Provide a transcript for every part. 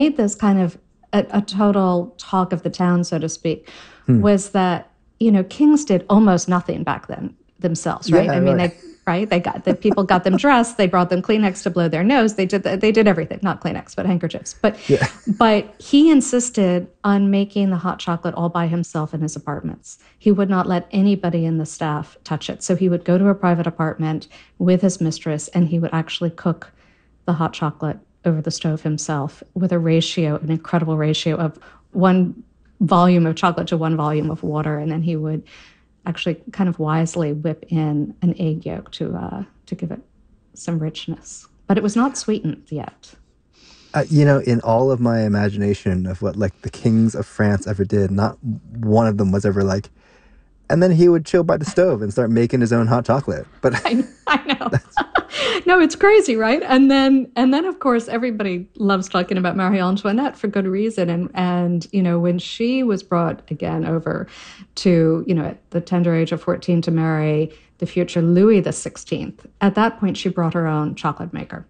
made this kind of a total talk of the town, so to speak, Hmm. was that, kings did almost nothing back then themselves, right? Yeah, I mean, right. they got the people got them dressed, they brought them Kleenex to blow their nose, they did everything, not Kleenex, but handkerchiefs. But Yeah. but he insisted on making the hot chocolate all by himself in his apartments. He would not let anybody in the staff touch it. So he would go to a private apartment with his mistress, and he would actually cook the hot chocolate over the stove himself with an incredible ratio of 1 volume of chocolate to 1 volume of water. And then he would actually kind of wisely whip in an egg yolk to give it some richness. But it was not sweetened yet. In all of my imagination of what like the kings of France ever did, not one of them was ever like, and then he would chill by the stove and start making his own hot chocolate. But I know. No, it's crazy, right? And then of course everybody loves talking about Marie Antoinette for good reason. And when she was brought again over to, at the tender age of 14 to marry the future Louis XVI, at that point she brought her own chocolate maker.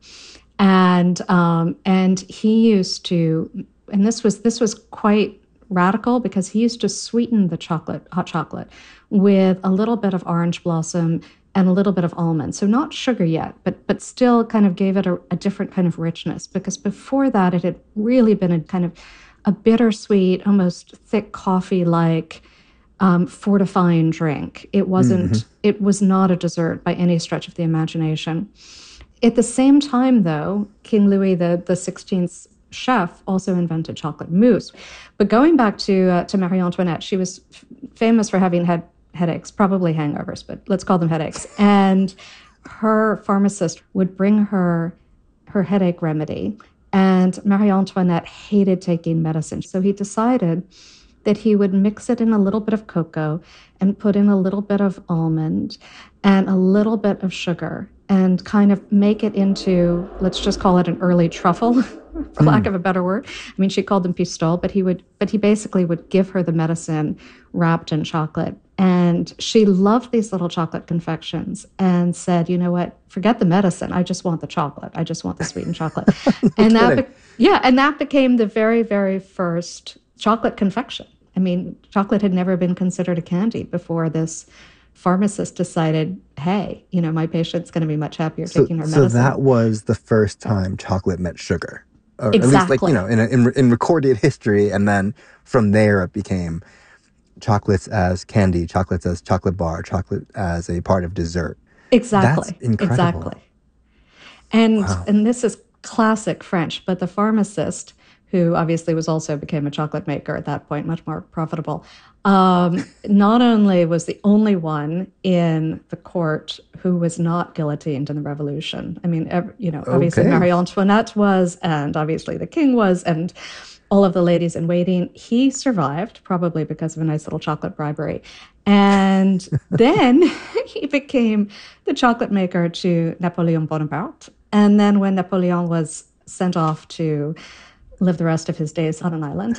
And he used to, and this was quite radical, because he used to sweeten the hot chocolate, with a little bit of orange blossom and a little bit of almond. So not sugar yet, but still kind of gave it a different kind of richness, because before that it had really been a kind of a bittersweet, almost thick coffee-like fortifying drink. It wasn't. It was not a dessert by any stretch of the imagination. At the same time, though, King Louis the 16th's chef also invented chocolate mousse. But going back to Marie Antoinette, she was famous for having had headaches, probably hangovers, but let's call them headaches. And her pharmacist would bring her headache remedy. And Marie Antoinette hated taking medicine. So he decided that he would mix it in a little bit of cocoa and put in a little bit of almond and a little bit of sugar, and kind of make it into, let's just call it an early truffle, for lack of a better word. I mean, she called them pistoles, but he basically would give her the medicine wrapped in chocolate. And she loved these little chocolate confections and said, you know what, forget the medicine. I just want the chocolate. I just want the sweetened chocolate. And that became the very, very first chocolate confection. I mean, chocolate had never been considered a candy before this pharmacist decided, hey, my patient's going to be much happier taking her medicine. So that was the first time chocolate met sugar, or Exactly. at least in recorded history. And then from there it became chocolates as candy, chocolates as chocolate bar, chocolate as a part of dessert. That's Exactly. incredible. Exactly. And Wow. and this is classic French, but the pharmacist, who obviously became a chocolate maker at that point, much more profitable, not only was the only one in the court who was not guillotined in the Revolution. I mean, obviously Okay. Marie Antoinette was, and obviously the king was, and all of the ladies in waiting. He survived, probably because of a nice little chocolate bribery. And then he became the chocolate maker to Napoleon Bonaparte. And then when Napoleon was sent off to live the rest of his days on an island,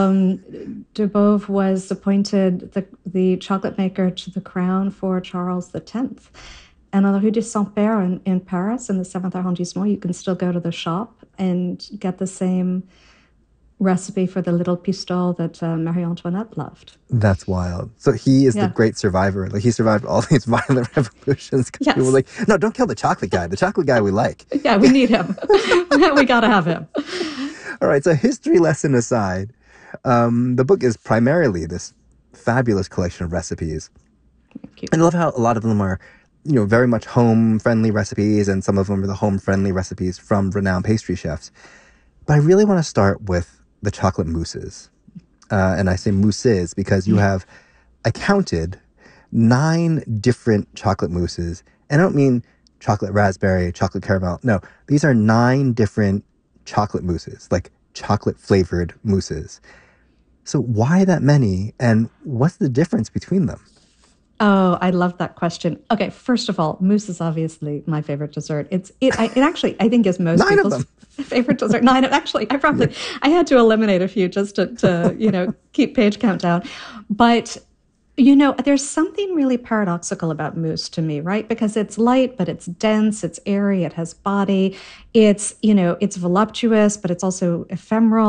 Dubove was appointed the chocolate maker to the crown for Charles X. And on the Rue de Saint-Père in Paris, in the 7th arrondissement, you can still go to the shop and get the same recipe for the little pistole that Marie Antoinette loved. That's wild. So he is the Yeah. great survivor. Like he survived all these violent revolutions. 'Cause people were Yes. like, no, don't kill the chocolate guy. The chocolate guy we like. Yeah, we need him. We got to have him. All right. So history lesson aside, the book is primarily this fabulous collection of recipes. Thank you. And I love how a lot of them are, very much home-friendly recipes, and some of them are the home-friendly recipes from renowned pastry chefs. But I really want to start with the chocolate mousses. And I say mousses because I counted 9 different chocolate mousses. And I don't mean chocolate raspberry, chocolate caramel. No, these are 9 different chocolate mousses, like chocolate-flavored mousses. So why that many, and what's the difference between them? Oh, I love that question. Okay, first of all, mousse is obviously my favorite dessert. It actually, I think, is most 9 of people's them. favorite dessert. Nine. Actually, I had to eliminate a few just to keep page count down. But There's something really paradoxical about mousse to me, right? Because it's light, but it's dense, it's airy, it has body, it's voluptuous, but it's also ephemeral.